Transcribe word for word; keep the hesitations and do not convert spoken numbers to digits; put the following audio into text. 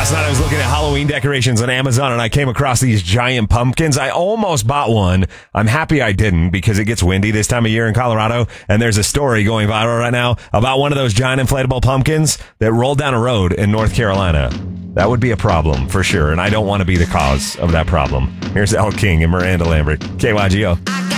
Last night I was looking at Halloween decorations on Amazon and I came across these giant pumpkins. I almost bought one. I'm happy I didn't because it gets windy this time of year in Colorado. And there's a story going viral right now about one of those giant inflatable pumpkins that rolled down a road in North Carolina. That would be a problem for sure. And I don't want to be the cause of that problem. Here's Elle King and Miranda Lambert. K Y G O.